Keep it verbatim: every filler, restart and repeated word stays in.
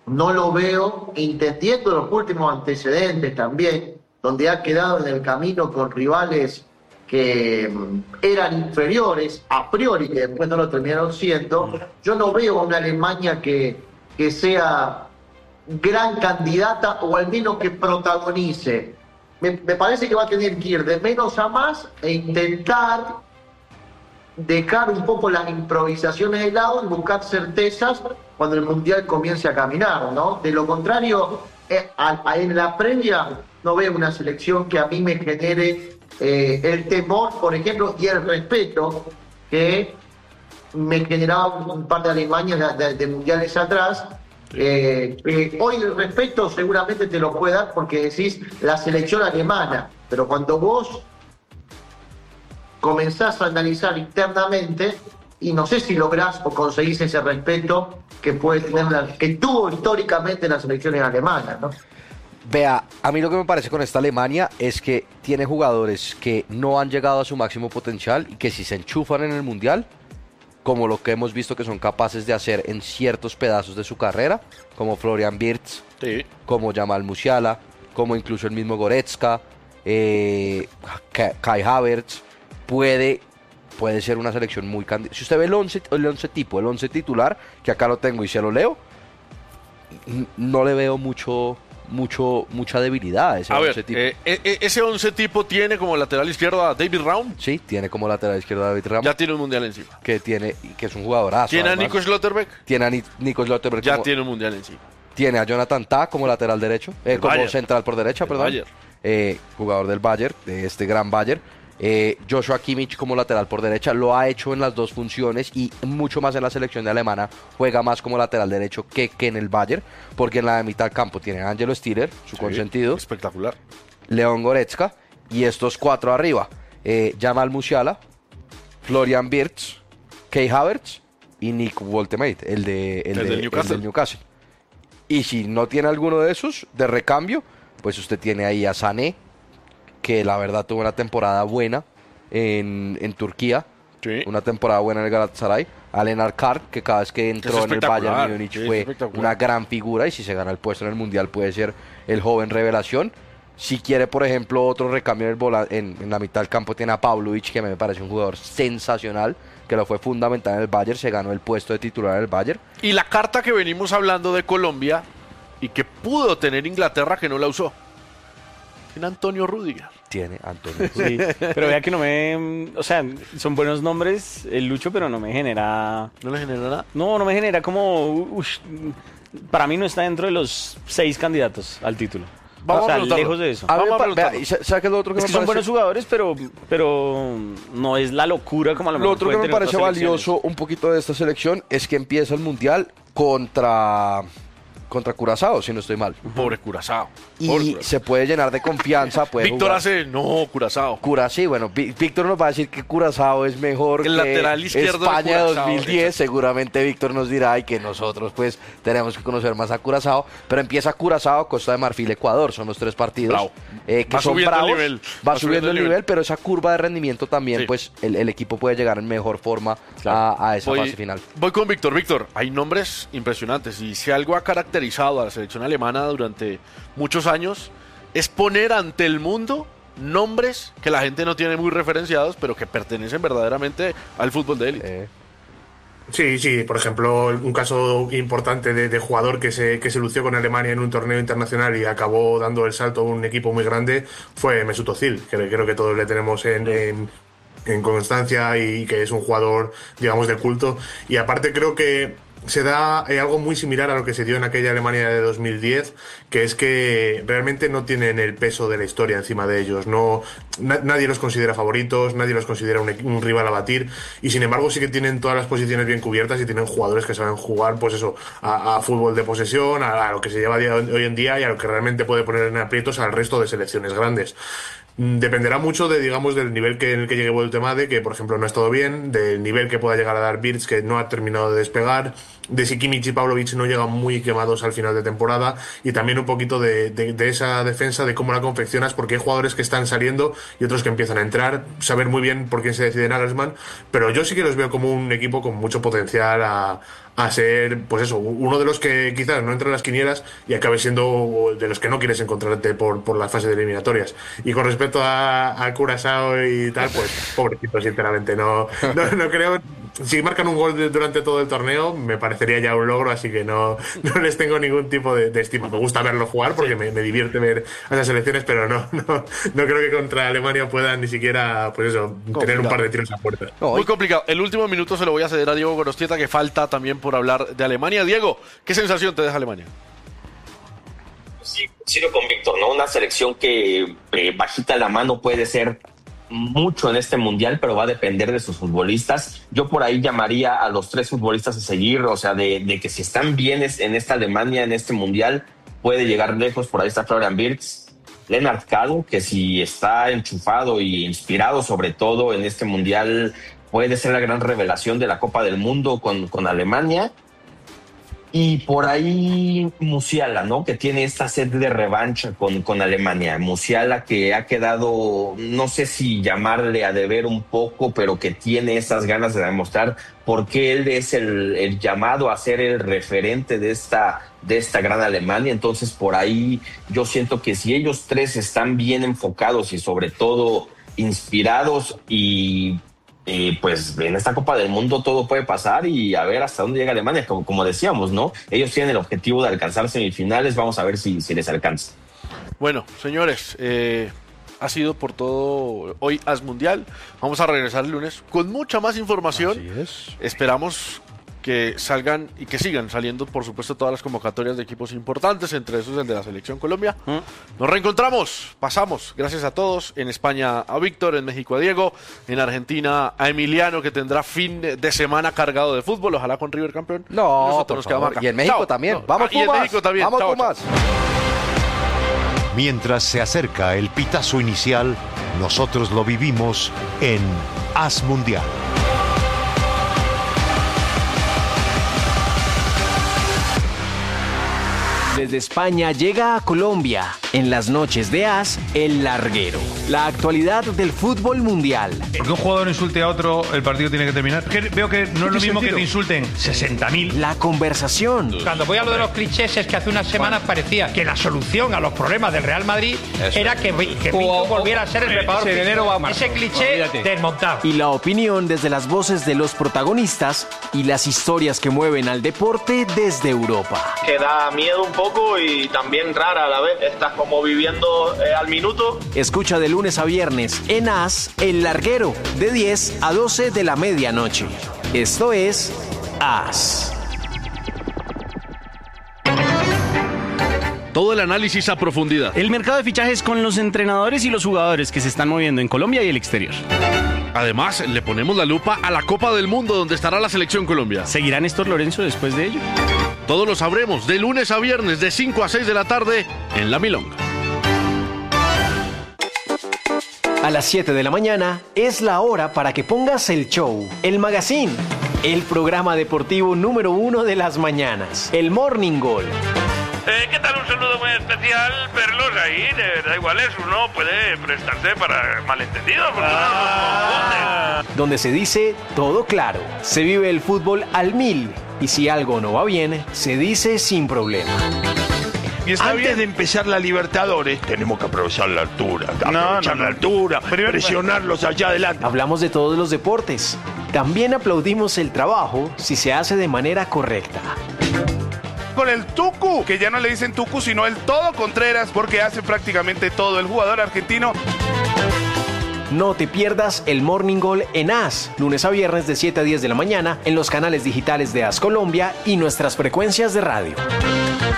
no lo veo, entendiendo los últimos antecedentes también, donde ha quedado en el camino con rivales que mm, eran inferiores a priori, que después no lo terminaron siendo. Yo no veo una Alemania que, que sea gran candidata o al menos que protagonice. Me, me parece que va a tener que ir de menos a más e intentar dejar un poco las improvisaciones de lado y buscar certezas cuando el Mundial comience a caminar, ¿no? De lo contrario, eh, a- a- en la previa no veo una selección que a mí me genere eh, el temor, por ejemplo, y el respeto que me generaba un, un par de Alemanias de, de- de mundiales atrás. Eh, eh, hoy el respeto seguramente te lo puede dar porque decís la selección alemana, pero cuando vos comenzás a analizar internamente y no sé si lográs o conseguís ese respeto que puede tener la, que tuvo históricamente las selecciones alemanas, ¿no? Vea, a mí lo que me parece con esta Alemania es que tiene jugadores que no han llegado a su máximo potencial y que si se enchufan en el Mundial, como lo que hemos visto que son capaces de hacer en ciertos pedazos de su carrera, como Florian Wirtz, Sí. como Jamal Musiala, como incluso el mismo Goretzka, eh, Ka- Kai Havertz, puede, puede ser una selección muy candidata. Si usted ve el once, el once tipo, el once titular, que acá lo tengo y se lo leo, n- no le veo mucho, mucho, mucha debilidad a ese A once ver, tipo. eh, eh, eh, ese once tipo tiene como lateral izquierdo a David Raum. Sí, tiene como lateral izquierdo a David Ramos, Ya tiene un mundial encima. que tiene, que es un jugadorazo. Tiene a además. Nico Schlotterbeck. Tiene a Ni- Nico Schlotterbeck Ya como- tiene un mundial encima. Tiene a Jonathan Tah como lateral derecho, eh, Del como Bayern. central por derecha, Del perdón. Bayern. Eh, jugador del Bayern, de este gran Bayern. Eh, Joshua Kimmich como lateral por derecha, lo ha hecho en las dos funciones y mucho más en la selección de alemana, juega más como lateral derecho que, que en el Bayern, porque en la de mitad del campo tiene a Angelo Stiller, su Sí, consentido, Espectacular. León Goretzka y estos cuatro arriba, eh, Jamal Musiala, Florian Wirtz, Kai Havertz y Nick Woltemate, el, de, el, El de- del el Newcastle. del Newcastle. Y si no tiene alguno de esos de recambio, pues usted tiene ahí a Sané, que la verdad tuvo una temporada buena en, en Turquía, Sí. una temporada buena en el Galatasaray, a Lennart Kart, que cada vez que entró en el espectacular, Bayern Múnich sí, es fue espectacular. una gran figura y si se gana el puesto en el Mundial puede ser el joven revelación. Si quiere, por ejemplo, otro recambio en, el vola- en, en la mitad del campo, tiene a Pavlovic, que me parece un jugador sensacional, que lo fue fundamental en el Bayern, se ganó el puesto de titular en el Bayern. Y la carta que venimos hablando de Colombia y que pudo tener Inglaterra que no la usó. Tiene Antonio Rüdiger. Tiene Antonio. Sí, pero vea que no me... O sea, son buenos nombres, el Lucho, pero no me genera... ¿No le genera nada? No, no me genera como... ush, para mí no está dentro de los seis candidatos al título. Vamos o sea, a preguntarlo. lejos de eso. A mí me Vamos a pa- vea, preguntarlo. ¿y sa- ¿sabe qué es lo otro que Es me que son parece? buenos jugadores, pero, pero no es la locura como a lo Lo mejor otro que pueden me tener parece otras selecciones. valioso un poquito de esta selección es que empieza el Mundial contra, contra Curazao, si no estoy mal. Pobre Curazao. Y Pobre Curazao. se puede llenar de confianza. Puede Víctor jugar. hace, no, Curazao. Cura, sí, bueno, Vi- Víctor nos va a decir que Curazao es mejor El que lateral izquierdo de España de Curazao, dos mil diez. exacto. Seguramente Víctor nos dirá y que nosotros pues tenemos que conocer más a Curazao. Pero empieza Curazao, Costa de Marfil, Ecuador, son los tres partidos. Bravo. eh, que Va son subiendo el bravos, nivel, Va, subiendo el nivel, pero esa curva de rendimiento también, Sí. pues el, el equipo puede llegar en mejor forma Claro. a, a esa Voy, fase final. voy con Víctor. Víctor, hay nombres impresionantes y si algo ha caracterizado a la selección alemana durante muchos años es poner ante el mundo nombres que la gente no tiene muy referenciados, pero que pertenecen verdaderamente al fútbol de élite. Eh, Sí, sí, por ejemplo, un caso importante de, de jugador que se, que se lució con Alemania en un torneo internacional y acabó dando el salto a un equipo muy grande fue Mesut Özil, que creo que todos le tenemos en, en, en constancia y que es un jugador, digamos, de culto. Y aparte creo que se da eh, algo muy similar a lo que se dio en aquella Alemania de dos mil diez, que es que realmente no tienen el peso de la historia encima de ellos. No, na- nadie los considera favoritos, nadie los considera un, un rival a batir, y sin embargo sí que tienen todas las posiciones bien cubiertas y tienen jugadores que saben jugar, pues eso, a, a fútbol de posesión, a, a lo que se lleva día- hoy en día y a lo que realmente puede poner en aprietos al resto de selecciones grandes. Mm, Dependerá mucho de, digamos, del nivel que, en el que llegue Woltemade, que por ejemplo no ha estado bien, del nivel que pueda llegar a dar Wirtz, que no ha terminado de despegar, de si Kimmich y Pavlovic no llegan muy quemados al final de temporada, y también un poquito de, de, de esa defensa, de cómo la confeccionas, porque hay jugadores que están saliendo y otros que empiezan a entrar, saber muy bien por quién se decide Nagelsmann, pero yo sí que los veo como un equipo con mucho potencial a, a ser, pues eso, uno de los que quizás no entre en las quinielas y acabe siendo de los que no quieres encontrarte por, por las fases de eliminatorias. Y con respecto a, a Curazao y tal, pues pobrecito, sinceramente, no, no, no creo. Si marcan un gol de, durante todo el torneo, me parecería ya un logro, así que no, no les tengo ningún tipo de, de estima. Me gusta verlo jugar porque me, me divierte ver a esas selecciones, pero no, no, no creo que contra Alemania puedan ni siquiera, pues eso, complicado. Tener un par de tiros a puerta. Muy complicado. El último minuto se lo voy a ceder a Diego Gorostieta, que falta también por hablar de Alemania. Diego, ¿qué sensación te deja Alemania? Sí, coincido con Víctor, ¿no? Una selección que eh, bajita la mano puede ser mucho en este mundial, pero va a depender de sus futbolistas. Yo por ahí llamaría a los tres futbolistas a seguir, o sea, de, de que si están bien en esta Alemania, en este mundial, puede llegar lejos. Por ahí está Florian Wirtz, Lennart Kahl, que si está enchufado y inspirado sobre todo en este mundial, puede ser la gran revelación de la Copa del Mundo con, con Alemania. Y por ahí Musiala, ¿no? Que tiene esta sed de revancha con, con Alemania. Musiala que ha quedado, no sé si llamarle a deber un poco, pero que tiene esas ganas de demostrar por qué él es el, el llamado a ser el referente de esta, de esta gran Alemania. Entonces por ahí yo siento que si ellos tres están bien enfocados y sobre todo inspirados y... Y pues en esta Copa del Mundo todo puede pasar y a ver hasta dónde llega Alemania, como, como decíamos, ¿no? Ellos tienen el objetivo de alcanzar semifinales, vamos a ver si, si les alcanza. Bueno, señores, eh, ha sido por todo hoy As Mundial. Vamos a regresar el lunes con mucha más información. Así es. Esperamos que salgan y que sigan saliendo, por supuesto, todas las convocatorias de equipos importantes, entre esos el de la Selección Colombia. ¿Mm? Nos reencontramos, pasamos, gracias a todos, en España a Víctor, en México a Diego, en Argentina a Emiliano, que tendrá fin de semana cargado de fútbol, ojalá con River campeón. No, y nosotros nos quedamos acá. Y en México Chao. también, No. vamos ah, y en Pumas, México también. vamos Chao, Pumas. chao. Mientras se acerca el pitazo inicial, nosotros lo vivimos en As Mundial. Desde España llega a Colombia, en las noches de As, El Larguero. La actualidad del fútbol mundial. Porque un jugador insulte a otro, el partido tiene que terminar. Que veo que no es lo mismo que te insulten sesenta mil. La conversación. Cuando voy a lo de los clichés es que hace unas semanas parecía que la solución a los problemas del Real Madrid Eso. era que, que Pinto volviera a ser el preparador. Ese cliché Olvídate. desmontado. Y la opinión desde las voces de los protagonistas y las historias que mueven al deporte desde Europa. Que da miedo un poco y también rara a la vez. Estás como viviendo eh, al minuto. Escucha de lunes a viernes en As, El Larguero, de diez a doce de la medianoche. Esto es As. Todo el análisis a profundidad. El mercado de fichajes con los entrenadores y los jugadores que se están moviendo en Colombia y el exterior. Además, le ponemos la lupa a la Copa del Mundo, donde estará la Selección Colombia. ¿Seguirá Néstor Lorenzo después de ello? Todo lo sabremos de lunes a viernes, de cinco a seis de la tarde, en La Milonga. A las siete de la mañana es la hora para que pongas el show, el magazine, el programa deportivo número uno de las mañanas, el Morning Goal. Eh, ¿Qué tal? Un saludo muy especial, verlos ahí, de verdad igual es, uno puede prestarse para malentendidos, porque ah. uno Donde se dice todo claro, se vive el fútbol al mil, y si algo no va bien, se dice sin problema. Antes bien. de empezar la Libertadores, tenemos que aprovechar la altura, aprovechar no, no, no. la altura, Primero, presionarlos allá adelante. Hablamos de todos los deportes. También aplaudimos el trabajo si se hace de manera correcta. Con el Tucu, que ya no le dicen Tucu, sino el Todo Contreras, porque hace prácticamente todo el jugador argentino. No te pierdas el Morning Goal en As, lunes a viernes de siete a diez de la mañana, en los canales digitales de As Colombia y nuestras frecuencias de radio.